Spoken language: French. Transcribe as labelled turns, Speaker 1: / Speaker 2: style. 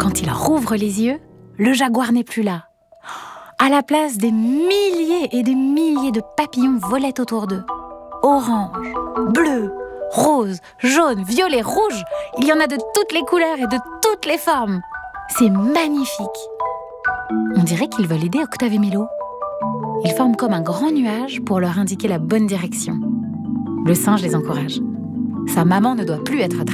Speaker 1: Quand il rouvre les yeux, le jaguar n'est plus là. À la place, des milliers et des milliers de papillons volaient autour d'eux. Orange, bleu, rose, jaune, violet, rouge. Il y en a de toutes les couleurs et de toutes les formes. C'est magnifique. On dirait qu'ils veulent aider Octave et Milo. Ils forment comme un grand nuage pour leur indiquer la bonne direction. Le singe les encourage. Sa maman ne doit plus être